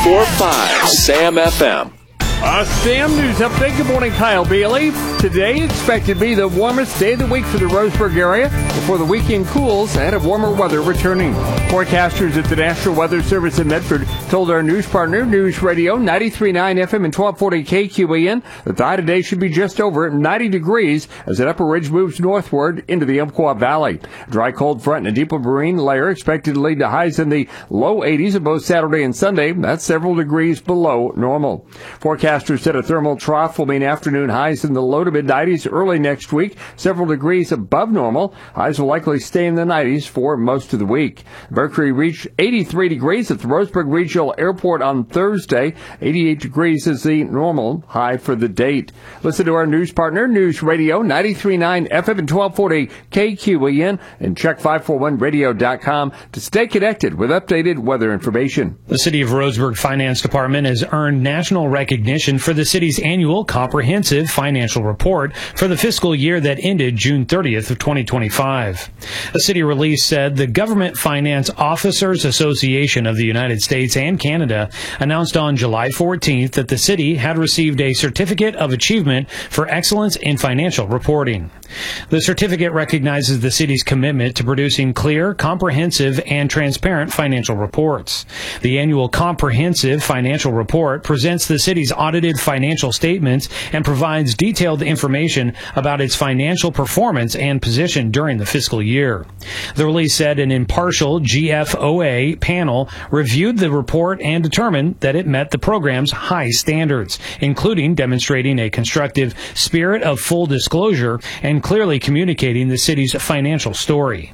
104.5 SAM FM. SAM News Update. Good morning, Kyle Bailey. Today expected to be the warmest day of the week for the Roseburg area before the weekend cools and of warmer weather returning. Forecasters at the National Weather Service in Medford told our news partner, News Radio 93.9 FM and 1240 KQAN, that the high today should be just over 90 degrees as that upper ridge moves northward into the Umpqua Valley. Dry cold front and a deeper marine layer expected to lead to highs in the low 80s of both Saturday and Sunday. That's several degrees below normal. Forecasters said a thermal trough will mean afternoon highs in the low to mid-90s early next week, several degrees above normal. Highs will likely stay in the 90s for most of the week. Mercury reached 83 degrees at the Roseburg Regional Airport on Thursday. 88 degrees is the normal high for the date. Listen to our news partner, News Radio 93.9 FM and 1240 KQAN, and check 541radio.com to stay connected with updated weather information. The City of Roseburg Finance Department has earned national recognition for the city's annual comprehensive financial report for the fiscal year that ended June 30th of 2025. A city release said the Government Finance Officers Association of the United States and Canada announced on July 14th that the city had received a Certificate of Achievement for Excellence in Financial Reporting. The certificate recognizes the city's commitment to producing clear, comprehensive, and transparent financial reports. The annual comprehensive financial report presents the city's audited financial statements and provides detailed information about its financial performance and position during the fiscal year. The release said an impartial GFOA panel reviewed the report and determined that it met the program's high standards, including demonstrating a constructive spirit of full disclosure and clearly communicating the city's financial story.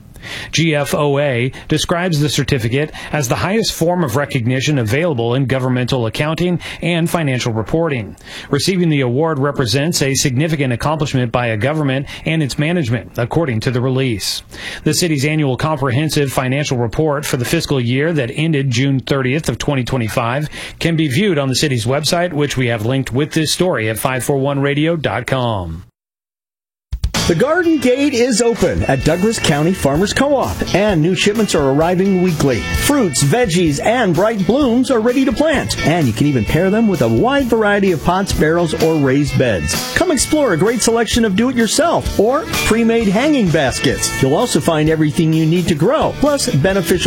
GFOA describes the certificate as the highest form of recognition available in governmental accounting and financial reporting. Receiving the award represents a significant accomplishment by a government and its management, according to the release. The city's annual comprehensive financial report for the fiscal year that ended June 30th of 2025 can be viewed on the city's website, which we have linked with this story at 541radio.com. The Garden Gate is open at Douglas County Farmers Co-op, and new shipments are arriving weekly. Fruits, veggies, and bright blooms are ready to plant, and you can even pair them with a wide variety of pots, barrels, or raised beds. Come explore a great selection of do-it-yourself or pre-made hanging baskets. You'll also find everything you need to grow, plus beneficial